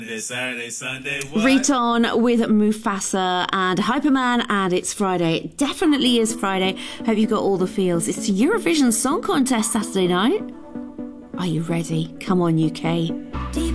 It's Saturday, Sunday, what? Riton with Mufasa and Hyperman, and it's Friday. It definitely is Friday. Hope you got all the feels. It's the Eurovision Song Contest Saturday night. Are you ready? Come on, UK.